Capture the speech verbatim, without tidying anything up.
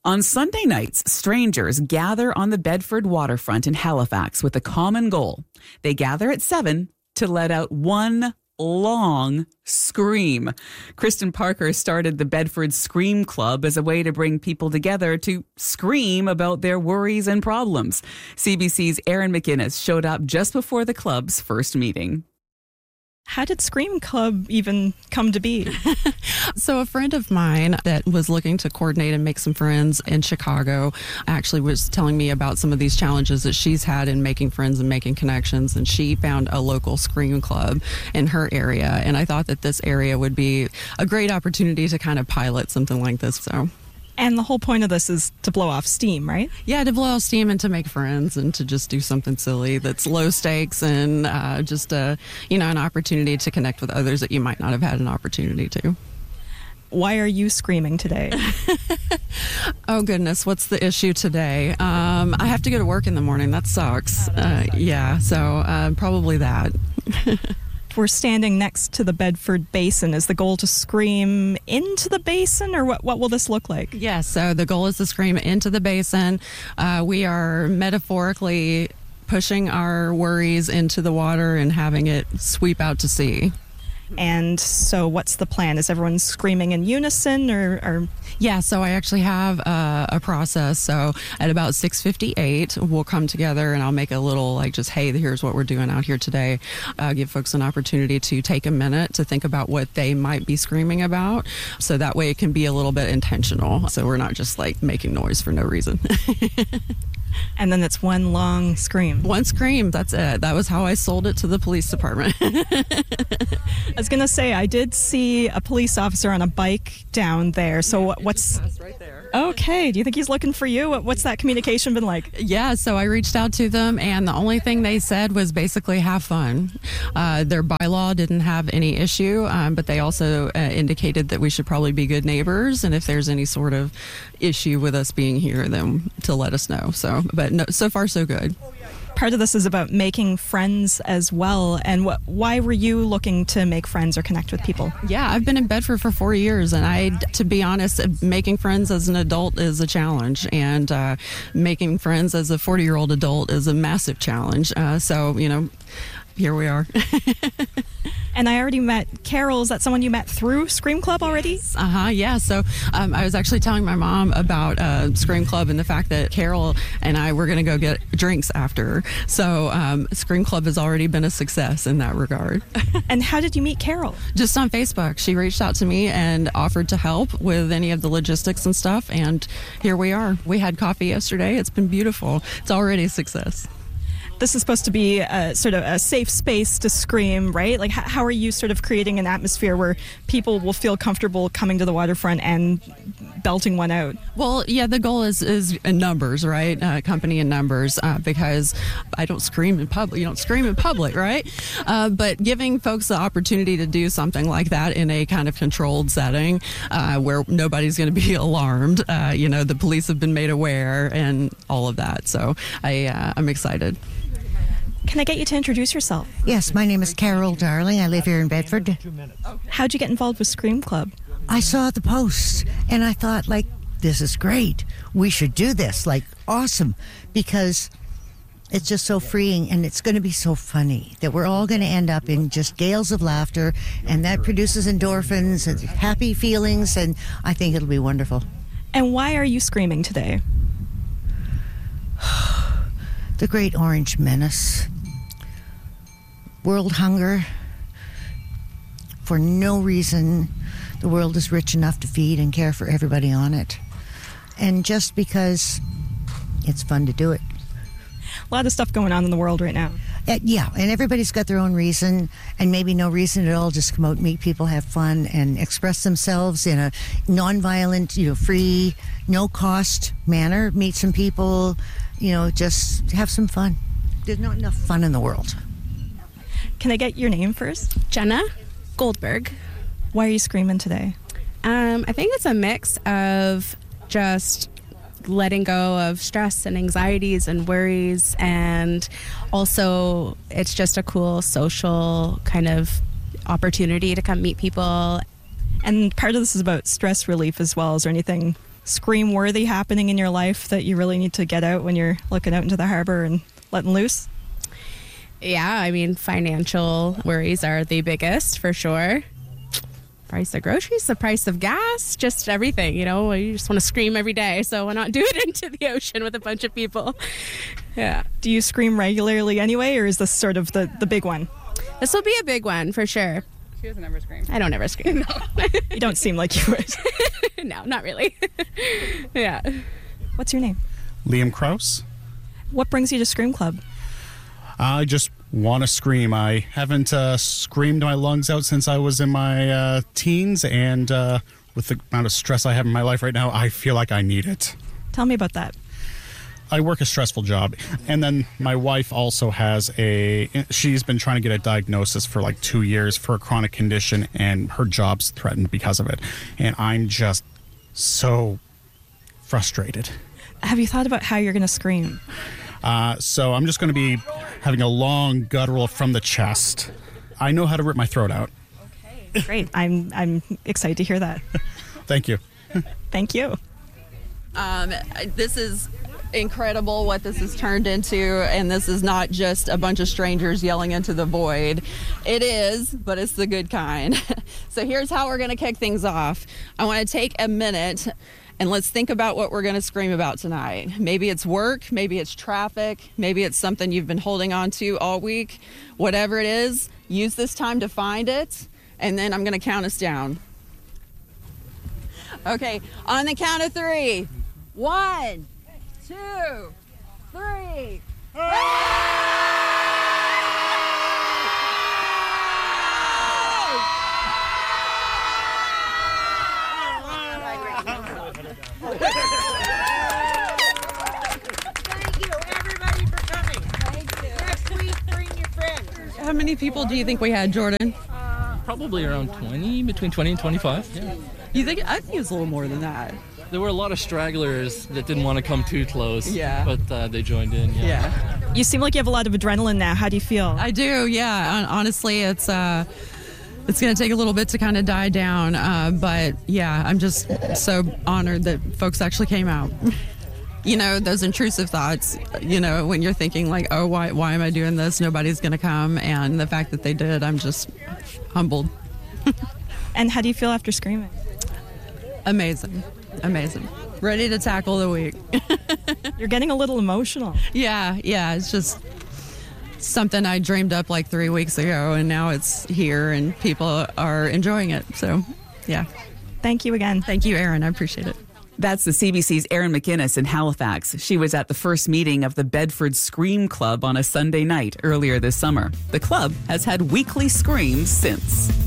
On Sunday nights, strangers gather on the Bedford waterfront in Halifax with a common goal. They gather at seven to let out one long scream. Kristen Parker started the Bedford Scream Club as a way to bring people together to scream about their worries and problems. C B C's Aaron McInnes showed up just before the club's first meeting. How did Scream Club even come to be? So a friend of mine that was looking to coordinate and make some friends in Chicago actually was telling me about some of these challenges that she's had in making friends and making connections, and she found a local Scream Club in her area, and I thought that this area would be a great opportunity to kind of pilot something like this. So. And the whole point of this is to blow off steam, right? Yeah, to blow off steam and to make friends and to just do something silly that's low stakes and uh, just, a, you know, an opportunity to connect with others that you might not have had an opportunity to. Why are you screaming today? Oh, goodness. What's the issue today? Um, I have to go to work in the morning. That sucks. Uh, yeah, so uh, probably that. We're standing next to the Bedford Basin. Is the goal to scream into the basin, or what, what will this look like? Yes, so the goal is to scream into the basin. Uh, we are metaphorically pushing our worries into the water and having it sweep out to sea. And so what's the plan? Is everyone screaming in unison or... or... Yeah, so I actually have uh, a process. So at about six fifty-eight, we'll come together and I'll make a little like just, hey, here's what we're doing out here today. Uh, give folks an opportunity to take a minute to think about what they might be screaming about. So that way it can be a little bit intentional. So we're not just like making noise for no reason. And then it's one long scream. One scream, that's it. That was how I sold it to the police department. I was going to say, I did see a police officer on a bike down there. So yeah, what's... right there. Okay. Do you think he's looking for you? What's that communication been like? Yeah, so I reached out to them, and the only thing they said was basically have fun. Uh, their bylaw didn't have any issue, um, but they also uh, indicated that we should probably be good neighbors, and if there's any sort of issue with us being here, then to let us know. So, but no, so far so good. Part of this is about making friends as well. And what, why were you looking to make friends or connect with people? Yeah, I've been in Bedford for four years, and I, to be honest, making friends as an adult is a challenge, and uh, making friends as a forty-year-old adult is a massive challenge. Uh, so, you know, here we are. And I already met Carol. Is that someone you met through Scream Club already? Uh-huh, yeah. So um, I was actually telling my mom about uh, Scream Club and the fact that Carol and I were going to go get drinks after. So um, Scream Club has already been a success in that regard. And how did you meet Carol? Just on Facebook. She reached out to me and offered to help with any of the logistics and stuff. And here we are. We had coffee yesterday. It's been beautiful. It's already a success. This is supposed to be a, sort of a safe space to scream, right? Like, how, how are you sort of creating an atmosphere where people will feel comfortable coming to the waterfront and belting one out? Well, yeah, the goal is is in numbers, right? Uh, company in numbers, uh, because I don't scream in public. You don't scream in public, right? Uh, but giving folks the opportunity to do something like that in a kind of controlled setting uh, where nobody's going to be alarmed. Uh, you know, the police have been made aware and all of that. So I, uh, I'm excited. Can I get you to introduce yourself? Yes, my name is Carol Darling. I live here in Bedford. How'd you get involved with Scream Club? I saw the posts and I thought, like, this is great. We should do this. Like, awesome. Because it's just so freeing and it's going to be so funny that we're all going to end up in just gales of laughter, and that produces endorphins and happy feelings, and I think it'll be wonderful. And why are you screaming today? The Great Orange Menace. World hunger. For no reason, the world is rich enough to feed and care for everybody on it. And just because it's fun to do it. A lot of stuff going on in the world right now. Uh, yeah, and everybody's got their own reason, and maybe no reason at all. Just come out, meet people, have fun, and express themselves in a non-violent, you know, free, no-cost manner. Meet some people, you know, just have some fun. There's not enough fun in the world. Can I get your name first? Jenna Goldberg. Why are you screaming today? Um, I think it's a mix of just letting go of stress and anxieties and worries, and also it's just a cool social kind of opportunity to come meet people. And part of this is about stress relief as well. Is there anything scream-worthy happening in your life that you really need to get out when you're looking out into the harbor and letting loose? Yeah, I mean, financial worries are the biggest for sure. Price of groceries, the price of gas, just everything, you know. You just want to scream every day, so why not do it into the ocean with a bunch of people? Yeah. Do you scream regularly anyway, or is this sort of the, the big one? This will be a big one for sure. She doesn't ever scream. I don't ever scream. No. You don't seem like you would. No, not really. Yeah. What's your name? Liam Krause. What brings you to Scream Club? I just want to scream. I haven't uh, screamed my lungs out since I was in my uh, teens, and uh, with the amount of stress I have in my life right now, I feel like I need it. Tell me about that. I work a stressful job, and then my wife also has a, she's been trying to get a diagnosis for like two years for a chronic condition, and her job's threatened because of it. And I'm just so frustrated. Have you thought about how you're going to scream? Uh, so I'm just going to be having a long guttural from the chest. I know how to rip my throat out. Okay, great. I'm I'm excited to hear that. Thank you. Thank you. Um, this is incredible what this has turned into, and this is not just a bunch of strangers yelling into the void. It is, but it's the good kind. So here's how we're going to kick things off. I want to take a minute and let's think about what we're going to scream about tonight. Maybe it's work, maybe it's traffic, maybe it's something you've been holding on to all week. Whatever it is, use this time to find it, and then I'm going to count us down. Okay, on the count of three. One, two, three. Thank you, everybody, for coming. Thank you. Next week, bring your friends. How many people do you think we had, Jordan? Probably around twenty, between twenty and twenty-five. Yeah. You think? I think it was a little more than that. There were a lot of stragglers that didn't want to come too close. Yeah. But uh, they joined in. Yeah. Yeah. You seem like you have a lot of adrenaline now. How do you feel? I do, yeah. Hon- Honestly, it's uh, it's going to take a little bit to kind of die down. Uh, but yeah, I'm just so honored that folks actually came out. You know, those intrusive thoughts, you know, when you're thinking like, oh, why, why am I doing this? Nobody's going to come. And the fact that they did, I'm just humbled. And how do you feel after screaming? Amazing. Amazing. Ready to tackle the week. You're getting a little emotional. Yeah, yeah. It's just something I dreamed up like three weeks ago, and now it's here, and people are enjoying it. So, yeah. Thank you again. Thank you, Erin. I appreciate it. That's the C B C's Erin McInnes in Halifax. She was at the first meeting of the Bedford Scream Club on a Sunday night earlier this summer. The club has had weekly screams since.